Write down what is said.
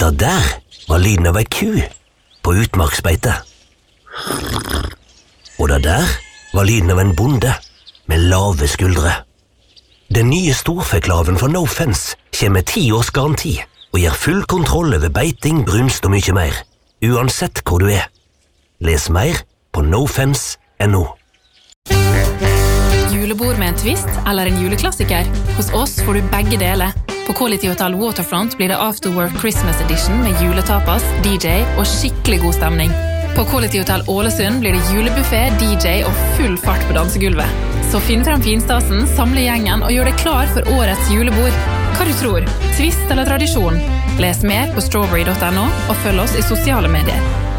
Det der var lyden av ei ku på utmarksbeite. Og det der var lyden av en bonde med lave skuldre. Den nye storfeklaven fra No Fence kommer med 10 års garanti og gir full kontroll over beiting, brunst og mye mer, uansett hvor du er. Les mer på nofence.no. Julebord med en twist eller en juleklassiker? Hos oss får du begge deler. På Quality Hotel Waterfront blir det After Work Christmas Edition med juletapas, DJ og skikkelig god stemning. På Quality Hotel Ålesund blir det julebuffet, DJ og full fart på dansegulvet. Så finn frem finstasen, samle gjengen og gjør deg klar for årets julebord. Hva du tror? Twist eller tradisjon? Les mer på strawberry.no og følg oss i sosiale medier.